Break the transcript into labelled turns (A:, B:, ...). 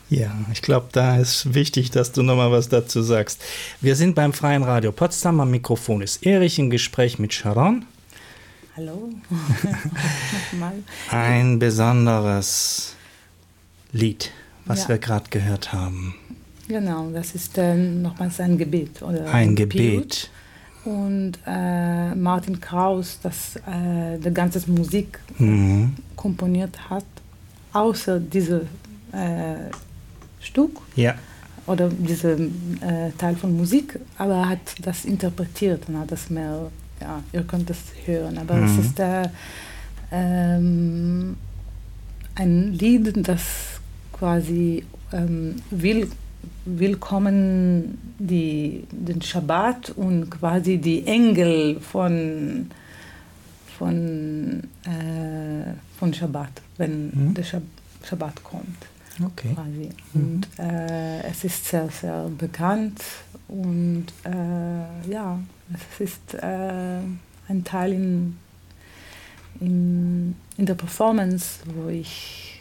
A: Ja, ich glaube, da ist wichtig, dass du nochmal was dazu sagst. Wir sind beim Freien Radio Potsdam. Am Mikrofon ist Erich im Gespräch mit Sharon.
B: Hallo. Nochmal.
A: Ein besonderes Lied, was wir gerade gehört haben.
B: Genau, das ist nochmals ein Gebet. Oder
A: ein Gebet.
B: Und Martin Kraus, das die ganze Musik komponiert hat, außer dieses Stück oder diesen Teil von Musik, aber er hat das interpretiert und hat das mehr, ja, ihr könnt das hören, aber es ist ein Lied, das quasi willkommen den Schabbat und quasi die Engel von Schabbat, wenn der Schabbat kommt.
A: Okay.
B: Quasi. Und es ist sehr, sehr bekannt und ja, es ist ein Teil in der Performance, wo ich